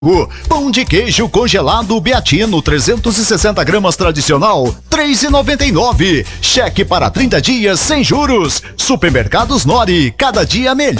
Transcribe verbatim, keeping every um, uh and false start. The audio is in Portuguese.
Pão de queijo congelado Beatino trezentos e sessenta gramas tradicional três e noventa e nove. Cheque para trinta dias sem juros. Supermercados Nori, cada dia melhor.